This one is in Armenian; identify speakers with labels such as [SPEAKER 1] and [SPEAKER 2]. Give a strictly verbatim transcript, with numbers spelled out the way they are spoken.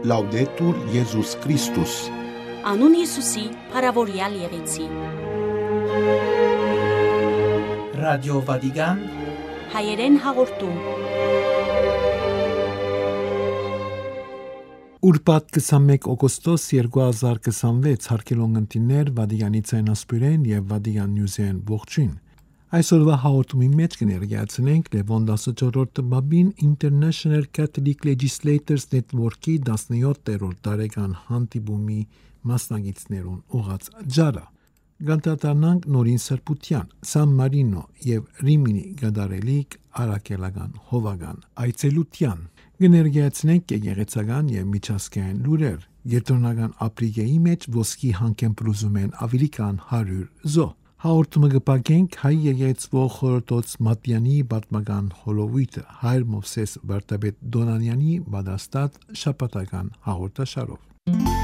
[SPEAKER 1] Laudetur Jesus Christus.
[SPEAKER 2] Անուն Հիսուսի, փառավորյալ եղեցի։
[SPEAKER 3] Ռադիո Վատիկան
[SPEAKER 2] հայերեն հաղորդում։
[SPEAKER 4] Ուրբաթ քսանմեկ օգոստոս երկու հազար քսանվեց հարկելուն ընտիներ Վատիկանի ցայնասպիրեն եւ Վատիկան նյուզեն ողջույն։ Այսօրվա հաղորդումի մեջ կներկայացնենք Լևոն տասնչորրորդ Բաբին International Catholic Legislators Network-ի տասնյոթերորդ տարեկան հանդիպումի մասնակիցներուն ուղղած ջարը։ Գանտատարնանք նորին սրբության, Սան Մարինո եւ Ռիմինի գդարելիք արաքելական հովական այցելության։ Կներկայացնենք եկեղեցական եւ միջազգային լուրեր։ Գերտոնական ապրիգեի մեջ ոսկի հանքեմպրուզում են ավելի քան հարյուր զո։ Հաղորդումը կպակենք հայ եկեղեցվող խորհրդոց Մատյանի պատմական հոլովույթը հայր Մովսես Վարդապետ Դոնանյանի բادرաստատ շաբաթական հաղորդաշարով։